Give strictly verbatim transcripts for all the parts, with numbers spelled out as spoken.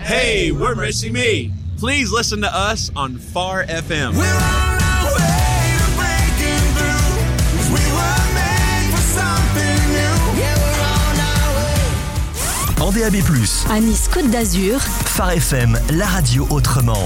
Hey, we're Missing Me. Please listen to us on Far F M. We're on our way to breaking through, 'cause we were made for something new. Yeah, we're on our way. En D A B plus, À Nice Côte d'Azur, Phare F M, la radio autrement.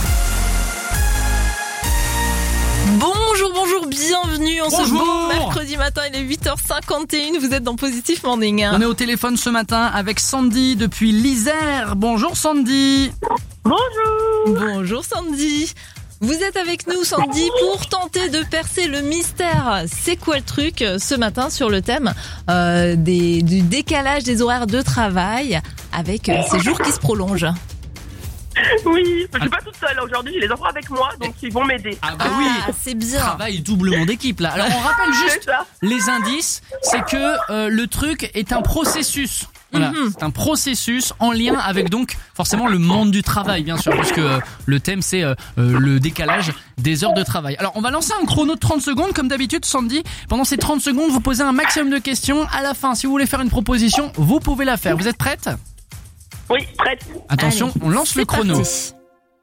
Bonjour, bonjour, bienvenue en ce Bonjour. beau mercredi matin, il est huit heures cinquante et une, vous êtes dans Positif Morning. On est au téléphone ce matin avec Sandy depuis l'Isère. Bonjour Sandy. Bonjour. Bonjour Sandy. Vous êtes avec nous Sandy pour tenter de percer le mystère. C'est quoi le truc ce matin sur le thème euh, des, du décalage des horaires de travail avec euh, ces jours qui se prolongent? Oui, je suis pas toute seule aujourd'hui, j'ai les enfants avec moi, donc ils vont m'aider. Ah bah Ah, oui, c'est bien. travail doublement d'équipe là. Alors on rappelle C'est juste ça. les indices, c'est que euh, le truc est un processus. Voilà, Mhm. c'est un processus en lien avec donc forcément le monde du travail bien sûr, puisque euh, le thème c'est euh, euh, le décalage des heures de travail. Alors on va lancer un chrono de trente secondes comme d'habitude Sandy. Pendant ces trente secondes, vous posez un maximum de questions. À la fin, si vous voulez faire une proposition, vous pouvez la faire. Vous êtes prête ? Oui, prête. Attention, Allez, on lance le c'est chrono. parti.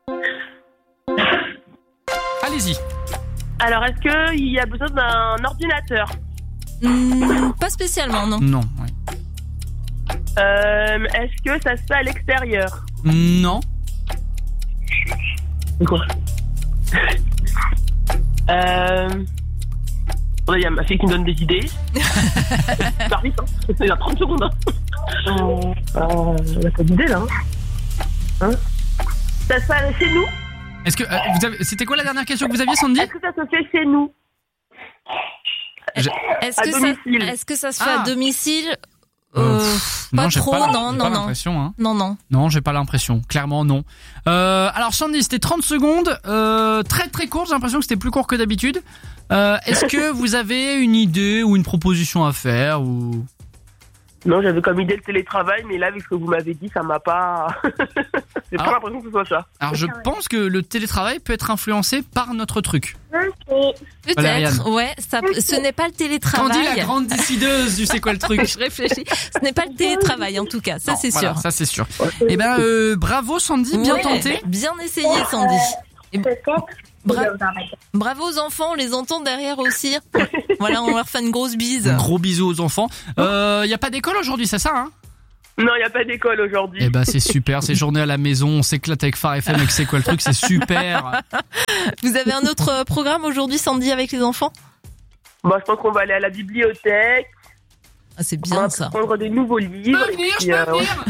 Allez-y. Alors, est-ce qu'il y a besoin d'un ordinateur? Hmm, pas spécialement, non. Non. Ouais. euh, Est-ce que ça se fait à l'extérieur? Non. Quoi? euh... Il y a ma fille qui me donne des idées. Par vite, hein. Il y a trente secondes. Hein. Euh, on a pas d'idée là. Hein. Hein, ça se fait chez nous? Est-ce que euh, vous avez, c'était quoi la dernière question que vous aviez, Sandy? Est-ce que ça se fait chez nous? Je- Est-ce À que, ça, domicile. est-ce que ça se fait Ah. à domicile? Euh, Euh, pff, pas non, j'ai trop, pas, non, j'ai non, pas non. l'impression, hein. Non, non. Non, j'ai pas l'impression. Clairement, non. Euh, alors, Sandy, c'était trente secondes, euh, très très court. J'ai l'impression que c'était plus court que d'habitude. Euh, est-ce que vous avez une idée ou une proposition à faire ou... Non, j'avais comme idée le télétravail, mais là, vu ce que vous m'avez dit, ça m'a pas... J'ai Ah. pas l'impression que ce soit ça. Alors, je pense que le télétravail peut être influencé par notre truc. Valériane. Peut-être, ouais. Ça, ce n'est pas le télétravail. Candy, la grande décideuse, tu sais quoi le truc? Je réfléchis. Ce n'est pas le télétravail, en tout cas. Ça, Non, c'est voilà, sûr. ça c'est sûr. Eh ben, euh, bravo Sandy, bien Ouais, tenté. Bien essayé, Sandy. Et bra- bravo aux enfants, on les entend derrière aussi. Voilà, on leur fait une grosse bise. Gros bisous aux enfants. Euh, y a pas d'école aujourd'hui, c'est ça, hein? Non, il n'y a pas d'école aujourd'hui. Eh ben, c'est super, c'est journée à la maison, on s'éclate avec Phare F M, avec c'est quoi le truc, c'est super. Vous avez un autre programme aujourd'hui, Sandy, avec les enfants? Bah, je pense qu'on va aller à la bibliothèque. Ah, c'est On bien va ça. prendre des nouveaux Je livres. peux et venir, puis, je peux euh, venir.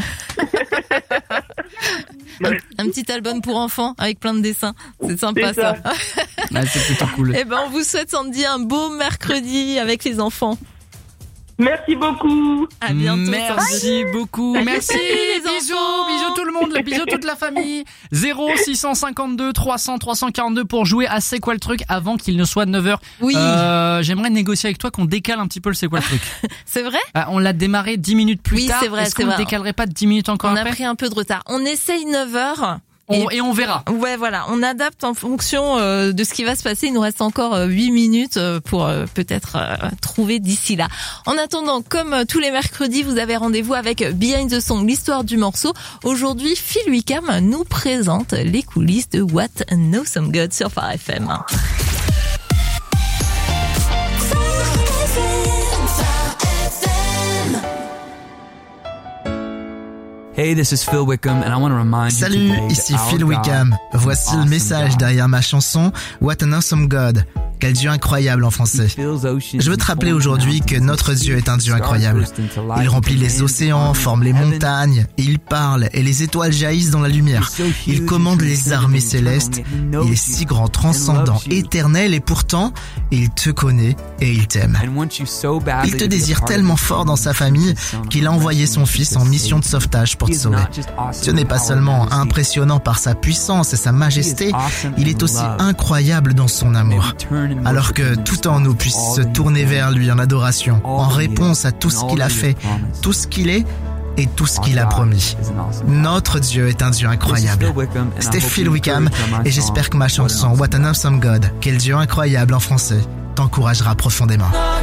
Un, un petit album pour enfants avec plein de dessins. C'est sympa C'est ça. ça. Ouais, c'est plutôt cool. Eh ben, on vous souhaite, Sandy, un beau mercredi avec les enfants. Merci beaucoup. À bientôt, Sandy. Merci beaucoup. Merci. les Bisous, enfants. bisous tout le monde, bisous toute la famille. zéro six cent cinquante-deux trois cents trois cent quarante-deux pour jouer à C'est quoi le truc avant qu'il ne soit neuf heures. Oui, Euh, j'aimerais négocier avec toi qu'on décale un petit peu le C'est quoi le truc. c'est vrai. Ah, on l'a démarré dix minutes plus Oui, tard. c'est vrai, Est-ce c'est qu'on ne vrai. décalerait pas de dix minutes encore On a après? pris un peu de retard. On essaye neuf heures. On- et on verra. Ouais, voilà, on adapte en fonction euh, de ce qui va se passer. Il nous reste encore euh, huit minutes euh, pour euh, peut-être euh, trouver d'ici là. En attendant, comme euh, tous les mercredis, vous avez rendez-vous avec Behind the Song, l'histoire du morceau. Aujourd'hui, Phil Wickham nous présente les coulisses de What an Awesome God sur Phare F M. Hey, this is Phil Wickham, and I want to remind you Salut, today ici that our Phil God Wickham. is Voici an le awesome message God. derrière ma chanson What an Awesome God. Quel Dieu incroyable en français. Je veux te rappeler aujourd'hui que notre Dieu est un Dieu incroyable. Il remplit les océans, forme les montagnes, et il parle, et les étoiles jaillissent dans la lumière. Il commande les armées célestes. Il est si grand, transcendant, éternel, et pourtant, il te connaît et il t'aime. Il te désire tellement fort dans sa famille qu'il a envoyé son fils en mission de sauvetage pour te sauver. Dieu n'est pas seulement impressionnant par sa puissance et sa majesté, il est aussi incroyable dans son amour. Alors que tout en nous puisse se tourner vers lui en adoration, en réponse à tout ce qu'il a fait, tout ce qu'il est et tout ce qu'il a promis. Notre Dieu est un Dieu incroyable. C'était Phil Wickham et j'espère que ma chanson What an Awesome God, quel Dieu incroyable en français, t'encouragera profondément.